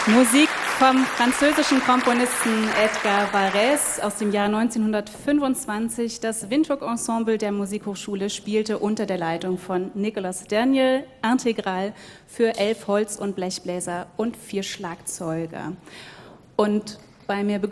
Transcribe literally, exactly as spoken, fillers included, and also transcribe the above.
Musik vom französischen Komponisten Edgar Varèse aus dem Jahr neunzehnhundertfünfundzwanzig. Das Windhoek-Ensemble der Musikhochschule spielte unter der Leitung von Nicolas Daniel integral für elf Holz- und Blechbläser und vier Schlagzeuger. Und bei mir